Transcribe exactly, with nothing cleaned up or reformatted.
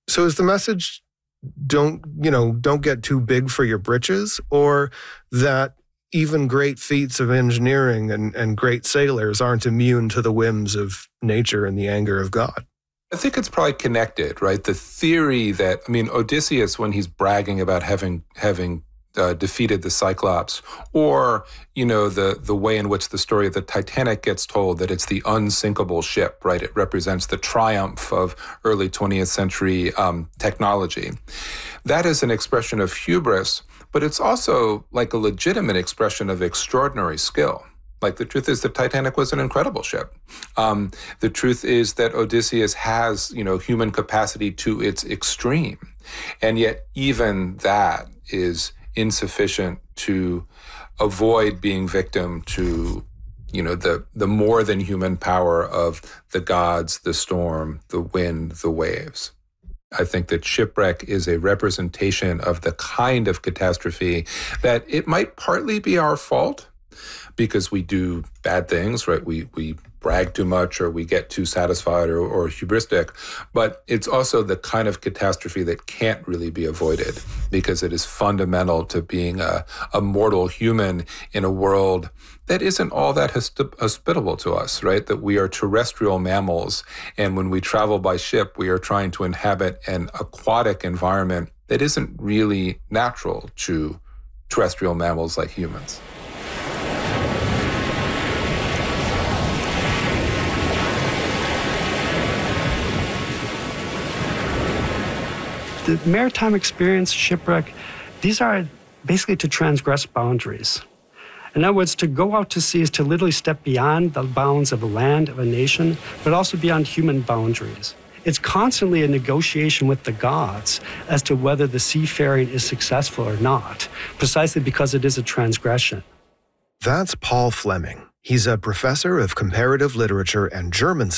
So is the message, don't, you know, don't get too big for your britches, or that even great feats of engineering and, and great sailors aren't immune to the whims of nature and the anger of God? I think it's probably connected, right? The theory that, I mean, Odysseus, when he's bragging about having having uh, defeated the Cyclops, or, you know, the the way in which the story of the Titanic gets told, that it's the unsinkable ship, right? It represents the triumph of early twentieth century um, technology. That is an expression of hubris, but it's also like a legitimate expression of extraordinary skill. Like, the truth is the Titanic was an incredible ship. Um, the truth is that Odysseus has, you know, human capacity to its extreme. And yet even that is insufficient to avoid being victim to, you know, the, the more than human power of the gods, the storm, the wind, the waves. I think that shipwreck is a representation of the kind of catastrophe that it might partly be our fault, because we do bad things, right? We we brag too much, or we get too satisfied, or, or hubristic. But it's also the kind of catastrophe that can't really be avoided, because it is fundamental to being a, a mortal human in a world that isn't all that hospitable to us, right? That we are terrestrial mammals, and when we travel by ship, we are trying to inhabit an aquatic environment that isn't really natural to terrestrial mammals like humans. The maritime experience, shipwreck, these are basically to transgress boundaries. In other words, to go out to sea is to literally step beyond the bounds of a land, of a nation, but also beyond human boundaries. It's constantly a negotiation with the gods as to whether the seafaring is successful or not, precisely because it is a transgression. That's Paul Fleming. He's a professor of comparative literature and German